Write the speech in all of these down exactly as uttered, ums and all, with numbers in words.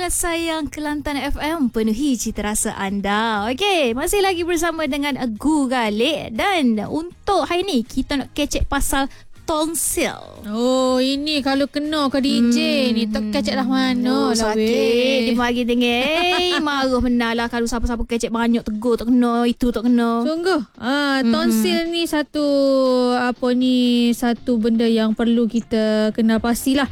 sayang Kelantan F M, penuhi cita rasa anda. Okey, masih lagi bersama dengan Gu Galik. Dan untuk hari ni kita nak kecek pasal tonsil. Oh, ini kalau kena ke D J hmm. ni tak kecek dah mana oh, lah sakit. Dia bagi tinggi. Marah benar lah kalau siapa-siapa kecek banyak tegur tak kena, itu tak kena. Sungguh. Ah, tonsil hmm. ni satu apa ni satu benda yang perlu kita kenal pastilah.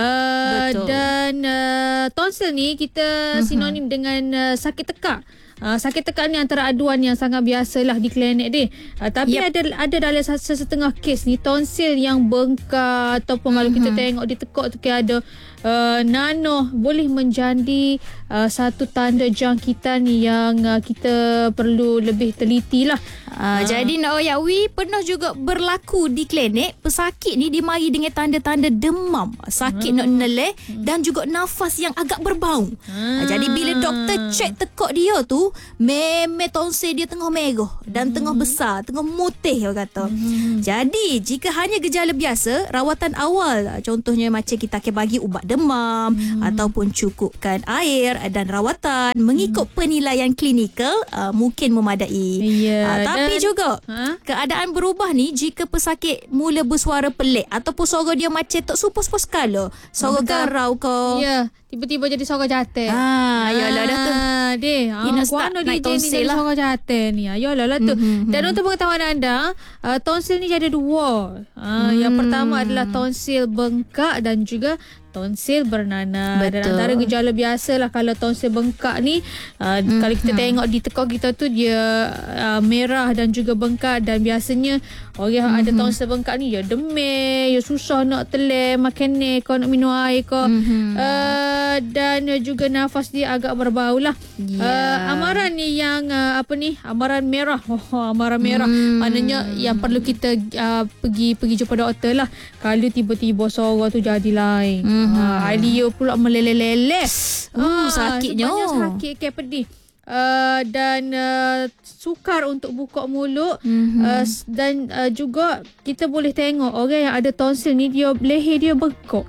Uh, dan uh, tonsil ni kita mm-hmm. sinonim dengan uh, sakit tekak. Uh, sakit tekak ni antara aduan yang sangat biasalah di klinik dia. Uh, tapi yep. ada ada dalam sesetengah kes ni tonsil yang bengkak ataupun mm-hmm. kalau kita tengok di tekak tu kayak ada uh, nanoh, boleh menjadi uh, satu tanda jangkitan yang uh, kita perlu lebih teliti lah. Uh, uh. Jadi Nak Oyawi pernah juga berlaku di klinik. Pesakit ni dia mari dengan tanda-tanda demam, sakit hmm. nak neleh dan juga nafas yang agak berbau. Hmm. Uh, jadi bila doktor cek tekak dia tu, memang tonsil dia tengah merah dan hmm. tengah besar, tengah mutih orang kata. Hmm. Jadi jika hanya gejala biasa, rawatan awal contohnya macam kita akan bagi ubat demam hmm. ataupun cukupkan air dan rawatan mengikut hmm. penilaian klinikal uh, mungkin memadai. Yeah. Uh, tapi dan, juga huh? keadaan berubah ni jika pesakit mula bersuara pelik ataupun suara dia macam tak supos-supos skala, suara Betul. garau ke. Ya, yeah. tiba-tiba jadi suara jatuh. Ah, yalah dah tu. Deh, ah, kuano D J ni jadi lah. suara jatuh ni. Ayolah lah tu. Mm-hmm. Dan untuk pengetahuan anda, uh, tonsil ni ada dua. Uh, mm. Yang pertama adalah tonsil bengkak dan juga tonsil bernanah. Betul. Dan antara gejala biasalah kalau tonsil bengkak ni, uh, mm-hmm. kalau kita tengok di tekak kita tu dia uh, merah dan juga bengkak, dan biasanya orang yang mm-hmm. ada tonsil bengkak ni ya demam, ya susah nak teleh, makan ni, kau nak minum air kau. Mm-hmm. Uh, dan juga nafas dia agak berbau lah. Yeah. Uh, amaran ni yang uh, apa ni? Amaran merah. Oh, amaran merah. Mm. Maknanya yang perlu kita uh, pergi pergi jumpa doktor lah. Kalau tiba-tiba suara tu jadi lain. Mm. Ha, dia pula meleleh-leleh. Oh, ha, sakitnya. Sebenarnya sakit, kayak pedih. Uh, dan uh, sukar untuk buka mulut. Mm-hmm. uh, dan uh, juga kita boleh tengok orang yang ada tonsil ni, dia leher dia bengkak.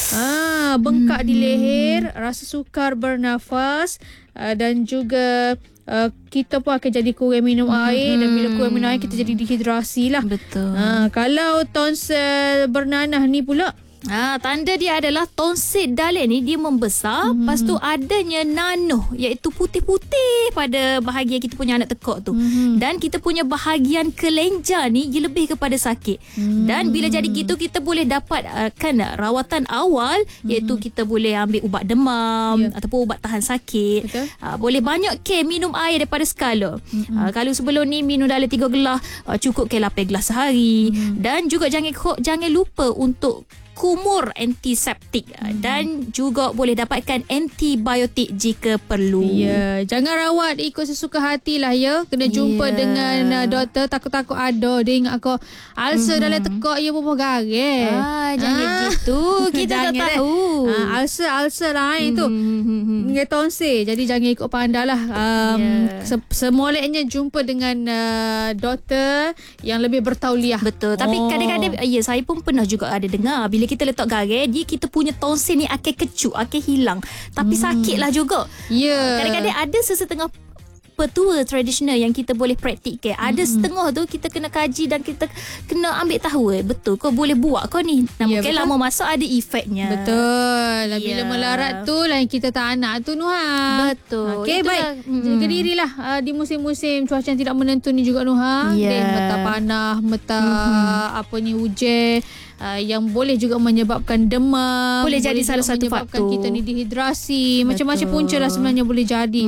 Ah, bengkak mm-hmm. di leher, rasa sukar bernafas, uh, dan juga Uh, kita pun akan jadi kurang minum mm-hmm. air, dan bila kurang minum air kita jadi dehidrasi lah. Betul. Uh, kalau tonsil bernanah ni pula, Ha, tanda dia adalah tonsil dalam ni dia membesar, mm-hmm. lepas tu adanya nanoh iaitu putih-putih pada bahagian kita punya anak tekak tu. Mm-hmm. Dan kita punya bahagian kelenjar ni dia lebih kepada sakit. Mm-hmm. Dan bila jadi gitu kita boleh dapat uh, kan rawatan awal, mm-hmm. iaitu kita boleh ambil ubat demam yeah. ataupun ubat tahan sakit. Uh, boleh banyak ke minum air daripada skala. Mm-hmm. Uh, kalau sebelum ni minum dalam tiga gelas, uh, cukup ke lapan gelas sehari. Mm-hmm. Dan juga jangan jangan lupa untuk kumur antiseptik hmm. dan juga boleh dapatkan antibiotik jika perlu. Ya, jangan rawat ikut sesuka hati lah ya. Kena jumpa yeah. dengan uh, doktor. Takut-takut ada dia ingat kau ulcer hmm. dalam tekak ia pun garis. Ah, jangan ah. gitu. Kita tak tahu. Ah, ulcer ulcer lain hmm. tu. Dengan tonsil. Jadi jangan ikut pandai lah. Um, yeah. se- semoleknya jumpa dengan uh, doktor yang lebih bertauliah. Betul. Tapi oh. kadang-kadang ya, saya pun pernah juga ada dengar bila kita letak garis, dia kita punya tonsil ni akan kecut, akan hilang. Tapi hmm. sakitlah juga. Ya. Yeah. Kadang-kadang ada sesetengah petua tradisional yang kita boleh praktikkan. Ada hmm. setengah tu kita kena kaji dan kita kena ambil tahu eh, betul kau boleh buat kau ni. Namun yeah, lama masa ada efeknya. Betul. Yeah. Bila melarat tu lah yang kita tak nak tu Nuha. Betul. Okey, baik. Hmm. Jaga dirilah uh, di musim-musim cuaca yang tidak menentu ni juga Nuha. Yeah. Deh, meta panah, meta hmm. apa ni hujan. Uh, yang boleh juga menyebabkan demam, boleh jadi salah satu faktor kita ni dehidrasi. Betul. Macam-macam punca lah sebenarnya boleh jadi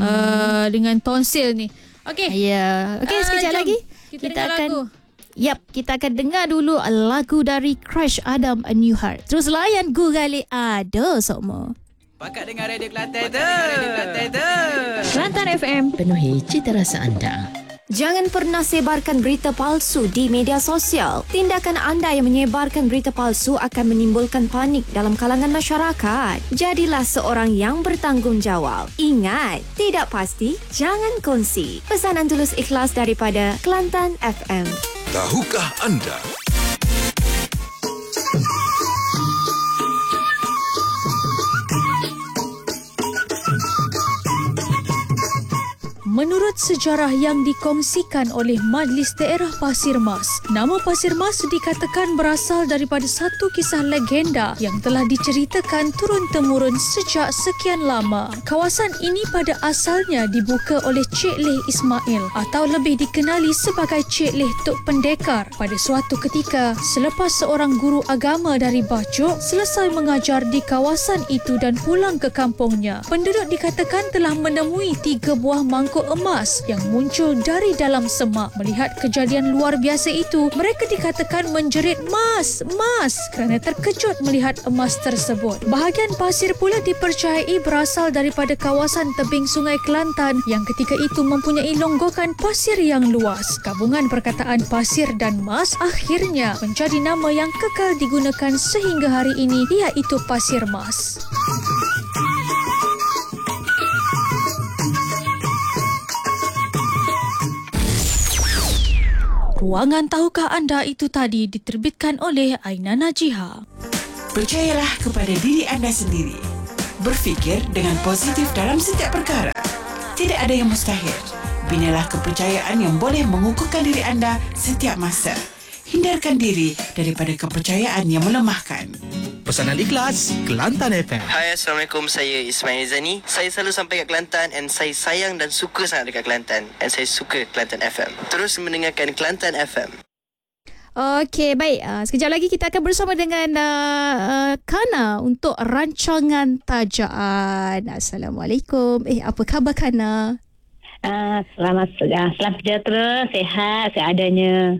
uh, dengan tonsil ni. Okey. Ya. Yeah. Okey, uh, sekejap lagi kita, kita akan lagu. Yap, kita akan dengar dulu lagu dari Crash Adam A New Heart. Terus layan Gu Galik ada semua. Pakat dengar Radio Kelantan tu. Radio Kelantan tu. Kelantan F M, penuhi cita rasa anda. Jangan pernah sebarkan berita palsu di media sosial. Tindakan anda yang menyebarkan berita palsu akan menimbulkan panik dalam kalangan masyarakat. Jadilah seorang yang bertanggungjawab. Ingat, tidak pasti, jangan kongsi. Pesanan tulus ikhlas daripada Kelantan F M. Tahukah anda? Menurut sejarah yang dikongsikan oleh Majlis Daerah Pasir Mas, nama Pasir Mas dikatakan berasal daripada satu kisah legenda yang telah diceritakan turun-temurun sejak sekian lama. Kawasan ini pada asalnya dibuka oleh Cik Leh Ismail atau lebih dikenali sebagai Cik Leh Tok Pendekar pada suatu ketika selepas seorang guru agama dari Bajuk selesai mengajar di kawasan itu dan pulang ke kampungnya. Penduduk dikatakan telah menemui tiga buah mangkuk emas yang muncul dari dalam semak. Melihat kejadian luar biasa itu, mereka dikatakan menjerit mas, mas kerana terkejut melihat emas tersebut. Bahagian pasir pula dipercayai berasal daripada kawasan tebing Sungai Kelantan yang ketika itu mempunyai longgokan pasir yang luas. Gabungan perkataan pasir dan mas akhirnya menjadi nama yang kekal digunakan sehingga hari ini, iaitu Pasir Mas. Ruangan Tahukah Anda itu tadi diterbitkan oleh Aina Najiha. Percayalah kepada diri anda sendiri. Berfikir dengan positif dalam setiap perkara. Tidak ada yang mustahil. Binalah kepercayaan yang boleh mengukuhkan diri anda setiap masa. Hindarkan diri daripada kepercayaan yang melemahkan. Pesanan ikhlas, Kelantan F M. Hai, Assalamualaikum. Saya Ismail Zani. Saya selalu sampai kat Kelantan and saya sayang dan suka sangat dekat Kelantan. And saya suka Kelantan F M. Terus mendengarkan Kelantan F M. Okey, baik. Uh, sekejap lagi kita akan bersama dengan uh, uh, Kana untuk rancangan tajaan. Assalamualaikum. Eh, apa khabar Kana? Uh, selamat uh, selamat sejahtera, sihat, seadanya.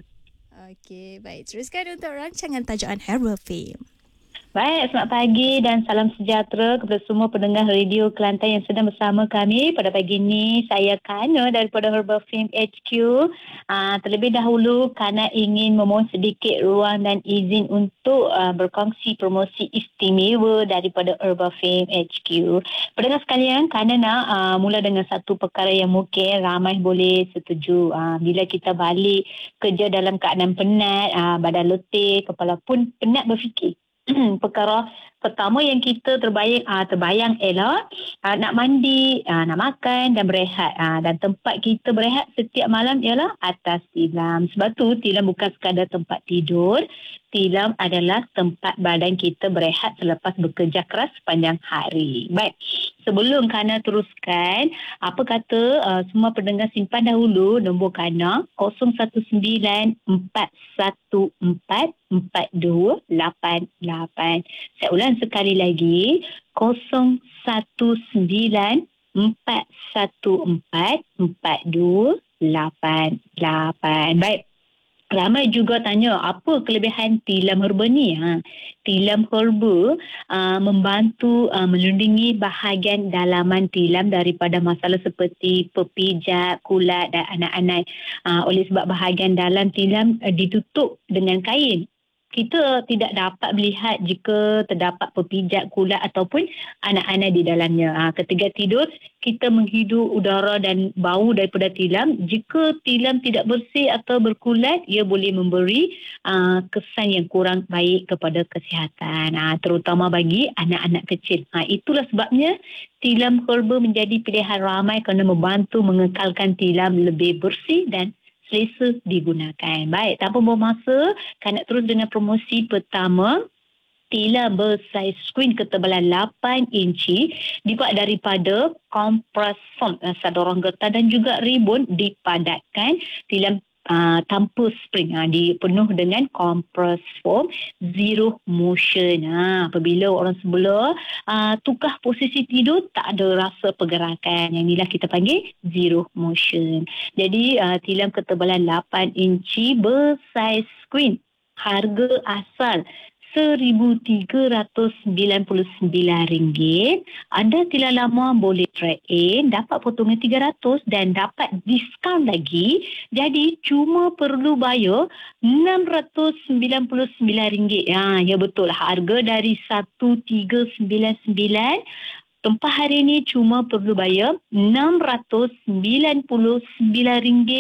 Okey, baik. Teruskan untuk rancangan tajaan Herbal Fame. Baik, selamat pagi dan salam sejahtera kepada semua pendengar radio Kelantan yang sedang bersama kami pada pagi ini. Saya Kana daripada Herbal Fame H Q. Uh, terlebih dahulu, Kana ingin memohon sedikit ruang dan izin untuk uh, berkongsi promosi istimewa daripada Herbal Fame H Q. Pendengar sekalian, Kana nak uh, mula dengan satu perkara yang mungkin ramai boleh setuju. Uh, bila kita balik kerja dalam keadaan penat, uh, badan letih, kepala pun penat berfikir. Perkara pertama yang kita terbayang uh, terbayang ialah uh, nak mandi, uh, nak makan dan berehat. Uh, dan tempat kita berehat setiap malam ialah atas tilam. Sebab tu tilam bukan sekadar tempat tidur. Tilam adalah tempat badan kita berehat selepas bekerja keras sepanjang hari. Baik, sebelum Kana teruskan, apa kata uh, semua pendengar simpan dahulu nombor Kana kosong satu sembilan empat satu empat empat dua lapan lapan. Saya ulang sekali lagi, kosong satu sembilan empat satu empat empat dua lapan lapan. Baik. Ramai juga tanya apa kelebihan tilam herba ni. Ha, tilam herba uh, membantu uh, melindungi bahagian dalaman tilam daripada masalah seperti pepijat, kulat dan anak-anak. Uh, oleh sebab bahagian dalam tilam uh, ditutup dengan kain. Kita tidak dapat melihat jika terdapat pepijat, kulat ataupun anak-anak di dalamnya. Ha, ketika tidur, kita menghidup udara dan bau daripada tilam. Jika tilam tidak bersih atau berkulat, ia boleh memberi uh, kesan yang kurang baik kepada kesihatan, ha, terutama bagi anak-anak kecil. Ha, itulah sebabnya tilam herba menjadi pilihan ramai kerana membantu mengekalkan tilam lebih bersih dan selesa digunakan. Baik, tanpa buang masa, kan nak terus dengan promosi pertama. Tilam bersaiz skrin ketebalan lapan inci dibuat daripada kompres foam, sadorong getah dan juga ribun dipadatkan. Tilam Uh, tanpa spring, uh, dipenuh dengan kompres foam zero motion. Uh, apabila orang sebelah uh, tukar posisi tidur, tak ada rasa pergerakan. Yang inilah kita panggil zero motion. Jadi uh, tilam ketebalan lapan inci bersaiz skrin, harga asal seribu tiga ratus sembilan puluh sembilan ringgit. Anda tilam lama boleh trade in, dapat potongan tiga ratus dan dapat diskaun lagi. Jadi cuma perlu bayar enam ratus sembilan puluh sembilan ringgit. Ya, ya betul, harga dari seribu tiga ratus sembilan puluh sembilan. Tempat hari ini cuma perlu bayar enam ratus sembilan puluh sembilan ringgit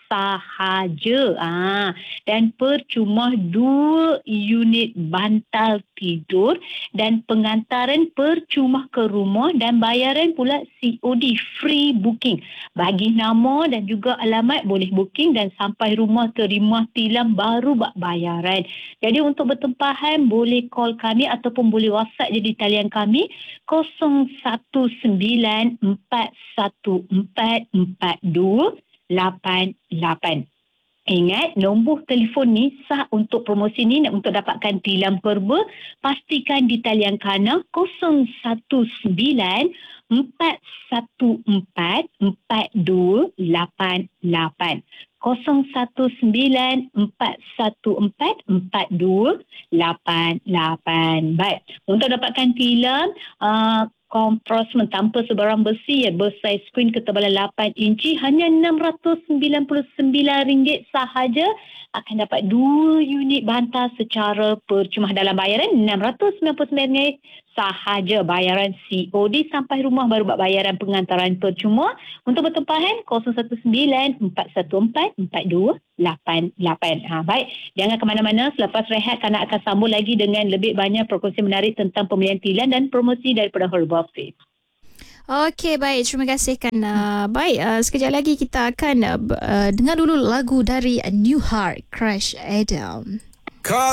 sahaja. Ah, dan percuma dua unit bantal tidur dan pengantaran percuma ke rumah dan bayaran pula C O D, free booking. Bagi nama dan juga alamat boleh booking dan sampai rumah terima tilam baru buat bayaran. Jadi untuk bertempahan boleh call kami ataupun boleh WhatsApp je di talian kami kosong satu sembilan empat satu empat empat dua lapan lapan. Ingat, nombor telefon ni sah untuk promosi ni untuk dapatkan tilam perba. Pastikan di talian kanan kosong satu sembilan empat satu empat empat dua lapan lapan. kosong satu sembilan empat satu empat empat dua lapan lapan. Baik, untuk dapatkan tilam uh, komprosmen tanpa sebarang besi ya, bersaiz skrin ketebalan lapan inci hanya enam ratus sembilan puluh sembilan ringgit sahaja. Akan dapat dua unit bantal secara percuma dalam bayaran enam ratus sembilan puluh sembilan ringgit sahaja. Bayaran C O D sampai rumah baru buat bayaran pengantaran percuma. Untuk bertempahan kosong satu sembilan empat satu empat empat dua lapan lapan. Ha, baik, jangan ke mana-mana. Selepas rehat Kanak akan sambung lagi dengan lebih banyak perkongsian menarik tentang pembelian tilam dan promosi daripada Herbal Fit. Okey, baik. Terima kasih Kana. Baik, uh, sekejap lagi kita akan uh, uh, dengar dulu lagu dari New Heart, Crash Adam. Cut